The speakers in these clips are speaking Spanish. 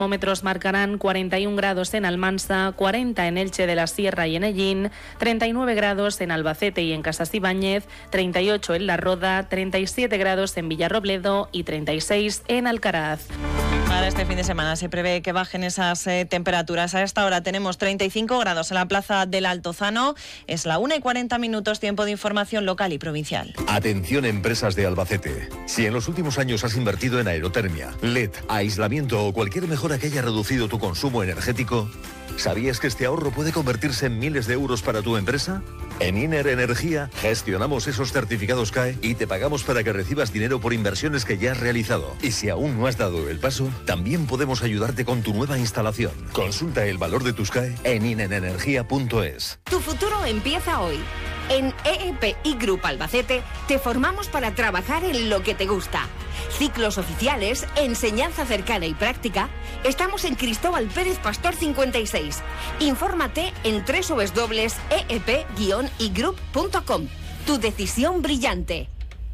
termómetros marcarán 41 grados en Almansa, 40 en Elche de la Sierra y en Ellín, 39 grados en Albacete y en Casas Ibáñez, 38 en La Roda, 37 grados en Villarrobledo y 36 en Alcaraz. Para este fin de semana se prevé que bajen esas temperaturas. A esta hora tenemos 35 grados en la plaza del Altozano. Es la 1:40, tiempo de información local y provincial. Atención, empresas de Albacete. Si en los últimos años has invertido en aerotermia, LED, aislamiento o cualquier mejora que haya reducido tu consumo energético, ¿sabías que este ahorro puede convertirse en miles de euros para tu empresa? En Iner Energía gestionamos esos certificados CAE y te pagamos para que recibas dinero por inversiones que ya has realizado. Y si aún no has dado el paso, también podemos ayudarte con tu nueva instalación. Consulta el valor de tus CAE en inerenergia.es. Tu futuro empieza hoy. En EEPI Group Albacete te formamos para trabajar en lo que te gusta. Ciclos oficiales, enseñanza cercana y práctica. Estamos en Cristóbal Pérez Pastor 56. Infórmate en www.eep-igroup.com. Tu decisión brillante.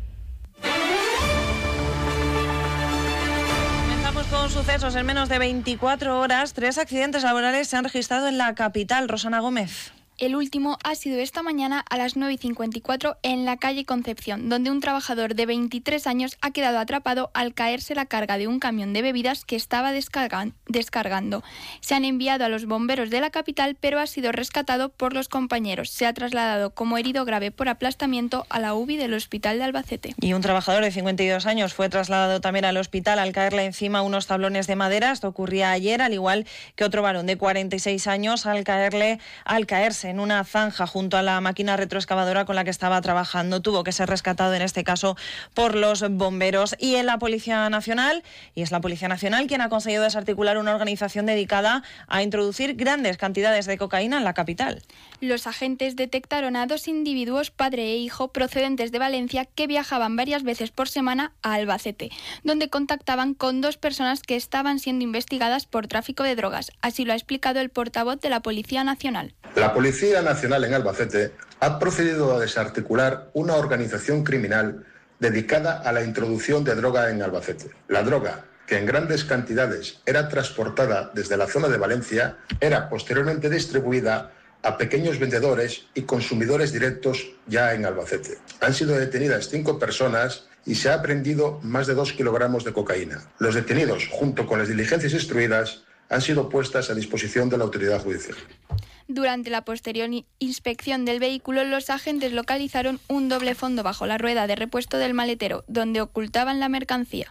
Comenzamos con sucesos. En menos de 24 horas, 3 accidentes laborales se han registrado en la capital. Rosana Gómez. El último ha sido esta mañana a las 9:54 en la calle Concepción, donde un trabajador de 23 años ha quedado atrapado al caerse la carga de un camión de bebidas que estaba descargando. Se han enviado a los bomberos de la capital, pero ha sido rescatado por los compañeros. Se ha trasladado como herido grave por aplastamiento a la UBI del Hospital de Albacete. Y un trabajador de 52 años fue trasladado también al hospital al caerle encima unos tablones de madera. Esto ocurría ayer, al igual que otro varón de 46 años al caerse en una zanja junto a la máquina retroexcavadora con la que estaba trabajando. Tuvo que ser rescatado en este caso por los bomberos. Y en la Policía Nacional, y es la Policía Nacional quien ha conseguido desarticular una organización dedicada a introducir grandes cantidades de cocaína en la capital. Los agentes detectaron a 2 individuos, padre e hijo, procedentes de Valencia, que viajaban varias veces por semana a Albacete, donde contactaban con 2 personas que estaban siendo investigadas por tráfico de drogas. Así lo ha explicado el portavoz de la Policía Nacional. La Policía Nacional en Albacete ha procedido a desarticular una organización criminal dedicada a la introducción de droga en Albacete. La droga, que en grandes cantidades era transportada desde la zona de Valencia, era posteriormente distribuida a pequeños vendedores y consumidores directos ya en Albacete. Han sido detenidas 5 personas y se ha aprehendido más de 2 kilogramos de cocaína. Los detenidos, junto con las diligencias instruidas, han sido puestas a disposición de la autoridad judicial. Durante la posterior inspección del vehículo, los agentes localizaron un doble fondo bajo la rueda de repuesto del maletero, donde ocultaban la mercancía.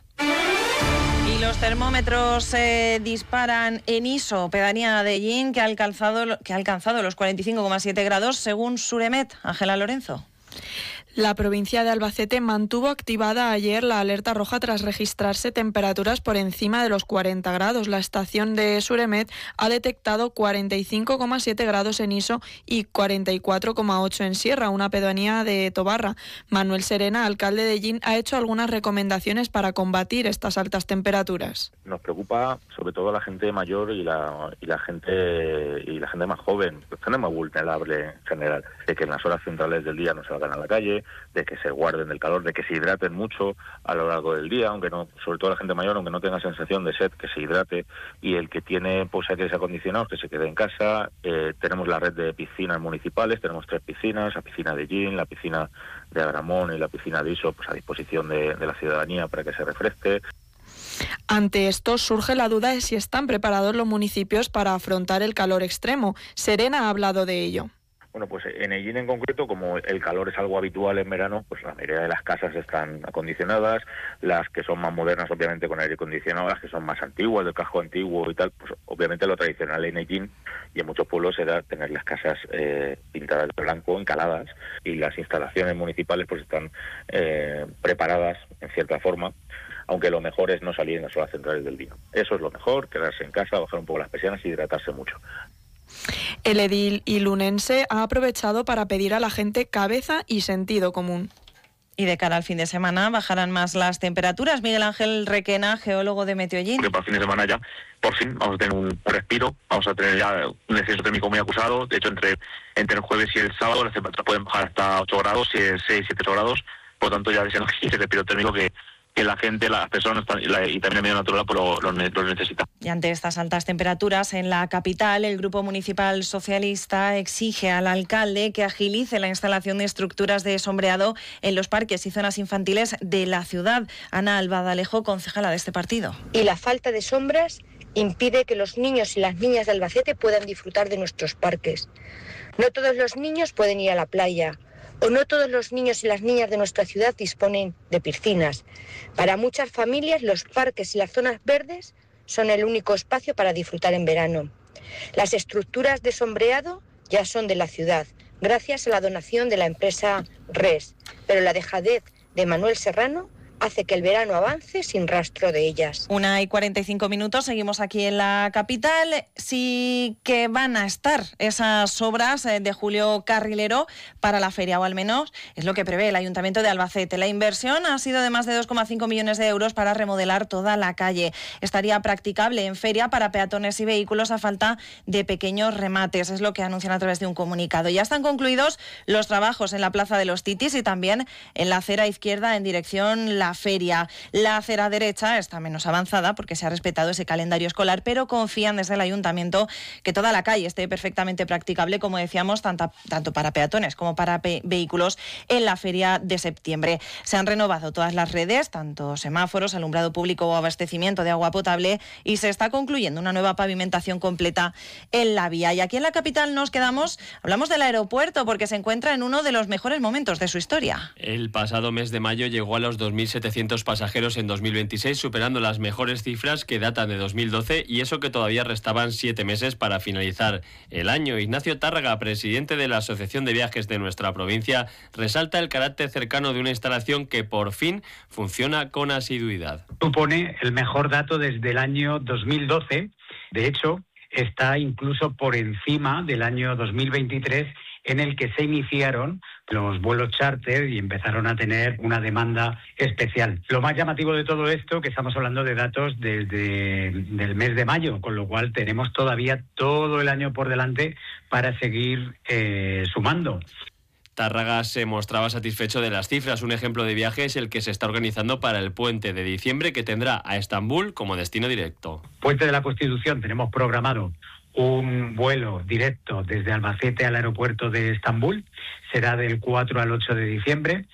Y los termómetros se disparan en Iso, pedanía de Ellín, que ha alcanzado los 45,7 grados según Suremet. Ángela Lorenzo. La provincia de Albacete mantuvo activada ayer la alerta roja tras registrarse temperaturas por encima de los 40 grados. La estación de Suremet ha detectado 45,7 grados en Iso y 44,8 en Sierra, una pedanía de Tobarra. Manuel Serena, alcalde de Ellín, ha hecho algunas recomendaciones para combatir estas altas temperaturas. Nos preocupa sobre todo la gente mayor y la gente más joven, la gente más vulnerable en general, de que en las horas centrales del día no salgan a la calle, de que se guarden del calor, de que se hidraten mucho a lo largo del día, aunque no, sobre todo la gente mayor, aunque no tenga sensación de sed, que se hidrate, y el que tiene aires acondicionados, que se quede en casa. Tenemos la red de piscinas municipales, tenemos 3 piscinas, la piscina de Ellín, la piscina de Agramón y la piscina de Iso, pues a disposición de la ciudadanía para que se refresque. Ante esto surge la duda de si están preparados los municipios para afrontar el calor extremo. Serena ha hablado de ello. Bueno, pues en Ellín en concreto, como el calor es algo habitual en verano, pues la mayoría de las casas están acondicionadas, las que son más modernas obviamente con aire acondicionado, las que son más antiguas, del casco antiguo y tal, pues obviamente lo tradicional en Ellín y en muchos pueblos era tener las casas pintadas de blanco, encaladas, y las instalaciones municipales pues están preparadas en cierta forma, aunque lo mejor es no salir en las horas centrales del día. Eso es lo mejor, quedarse en casa, bajar un poco las persianas y hidratarse mucho. El edil ilunense ha aprovechado para pedir a la gente cabeza y sentido común. Y de cara al fin de semana bajarán más las temperaturas. Miguel Ángel Requena, geólogo de Meteollín. Porque para el fin de semana ya, por fin, vamos a tener un respiro, vamos a tener ya un descenso térmico muy acusado. De hecho, entre el jueves y el sábado las temperaturas pueden bajar hasta 8 grados, 6, 7, 8 grados. Por lo tanto, ya deseando ese respiro térmico que que la gente, las personas y también el medio natural pues lo necesita. Y ante estas altas temperaturas en la capital, el Grupo Municipal Socialista exige al alcalde que agilice la instalación de estructuras de sombreado en los parques y zonas infantiles de la ciudad. Ana Albadalejo, concejala de este partido. Y la falta de sombras impide que los niños y las niñas de Albacete puedan disfrutar de nuestros parques. No todos los niños pueden ir a la playa, o no todos los niños y las niñas de nuestra ciudad disponen de piscinas. Para muchas familias, los parques y las zonas verdes son el único espacio para disfrutar en verano. Las estructuras de sombreado ya son de la ciudad, gracias a la donación de la empresa RES, pero la dejadez de Manuel Serrano hace que el verano avance sin rastro de ellas. 1:45, seguimos aquí en la capital. Sí que van a estar esas obras de Julio Carrilero para la feria, o al menos es lo que prevé el Ayuntamiento de Albacete. La inversión ha sido de más de 2,5 millones de euros para remodelar toda la calle. Estaría practicable en feria para peatones y vehículos a falta de pequeños remates, es lo que anuncian a través de un comunicado. Ya están concluidos los trabajos en la Plaza de los Titis y también en la acera izquierda en dirección la feria. La acera derecha está menos avanzada porque se ha respetado ese calendario escolar, pero confían desde el Ayuntamiento que toda la calle esté perfectamente practicable, como decíamos, tanto para peatones como para vehículos en la feria de septiembre. Se han renovado todas las redes, tanto semáforos, alumbrado público o abastecimiento de agua potable, y se está concluyendo una nueva pavimentación completa en la vía. Y aquí en la capital nos quedamos, hablamos del aeropuerto porque se encuentra en uno de los mejores momentos de su historia. El pasado mes de mayo llegó a los 2.700 pasajeros en 2026, superando las mejores cifras que datan de 2012, y eso que todavía restaban 7 meses para finalizar el año. Ignacio Tárraga, presidente de la Asociación de Viajes de nuestra provincia, resalta el carácter cercano de una instalación que por fin funciona con asiduidad. Supone el mejor dato desde el año 2012. De hecho, está incluso por encima del año 2023, en el que se iniciaron los vuelos charter y empezaron a tener una demanda especial. Lo más llamativo de todo esto, que estamos hablando de datos desde el mes de mayo, con lo cual tenemos todavía todo el año por delante para seguir sumando. Tárraga se mostraba satisfecho de las cifras. Un ejemplo de viaje es el que se está organizando para el puente de diciembre, que tendrá a Estambul como destino directo. Puente de la Constitución, tenemos programado un vuelo directo desde Albacete al aeropuerto de Estambul. Será del 4 al 8 de diciembre.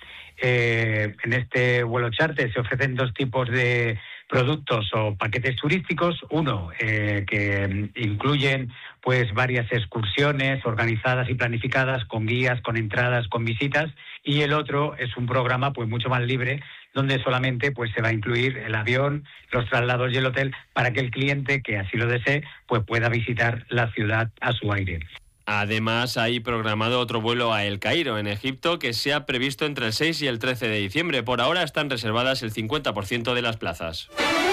En este vuelo charter se ofrecen 2 tipos de productos o paquetes turísticos. Uno que incluyen pues varias excursiones organizadas y planificadas con guías, con entradas, con visitas, y el otro es un programa pues mucho más libre, donde solamente pues se va a incluir el avión, los traslados y el hotel para que el cliente que así lo desee pues pueda visitar la ciudad a su aire. Además, hay programado otro vuelo a El Cairo, en Egipto, que se ha previsto entre el 6 y el 13 de diciembre. Por ahora están reservadas el 50% de las plazas.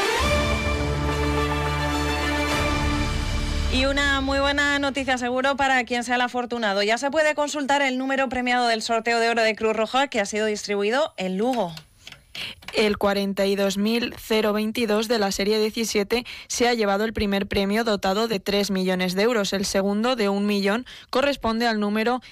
Y una muy buena noticia seguro para quien sea el afortunado. Ya se puede consultar el número premiado del sorteo de oro de Cruz Roja que ha sido distribuido en Lugo. El 42.022 de la serie 17 se ha llevado el primer premio, dotado de 3 millones de euros. El segundo, de 1 millón, corresponde al número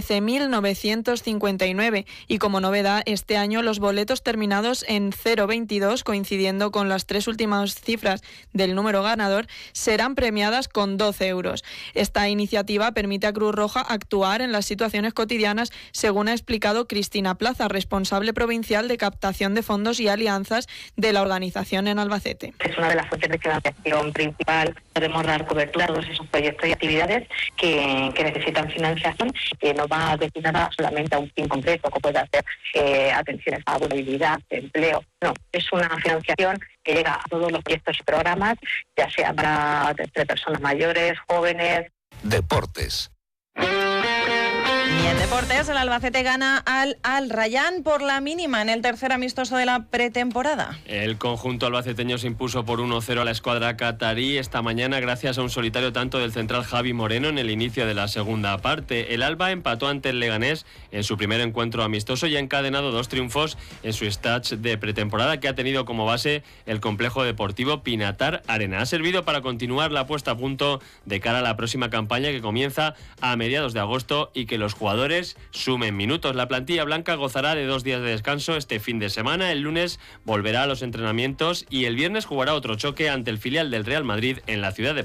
13.959. Y como novedad, este año los boletos terminados en 022, coincidiendo con las 3 últimas cifras del número ganador, serán premiadas con 12 euros. Esta iniciativa permite a Cruz Roja actuar en las situaciones cotidianas, según ha explicado Cristina Plaza, responsable provincial de captación de fondos y alianzas de la organización en Albacete. Es una de las fuentes de financiación principal. Podemos dar cobertura a todos esos proyectos y actividades que necesitan financiación, que no va destinada solamente a un fin concreto, como puede hacer atención a vulnerabilidad, empleo. No, es una financiación que llega a todos los proyectos y programas, ya sea para personas mayores, jóvenes. Deportes. Y en deportes, el Albacete gana al Rayán por la mínima en el tercer amistoso de la pretemporada. El conjunto albaceteño se impuso por 1-0 a la escuadra catarí esta mañana gracias a un solitario tanto del central Javi Moreno en el inicio de la segunda parte. El Alba empató ante el Leganés en su primer encuentro amistoso y ha encadenado 2 triunfos en su stage de pretemporada, que ha tenido como base el complejo deportivo Pinatar Arena. Ha servido para continuar la puesta a punto de cara a la próxima campaña, que comienza a mediados de agosto y que los jugadores sumen minutos. La plantilla blanca gozará de 2 días de descanso este fin de semana. El lunes volverá a los entrenamientos y el viernes jugará otro choque ante el filial del Real Madrid en la ciudad de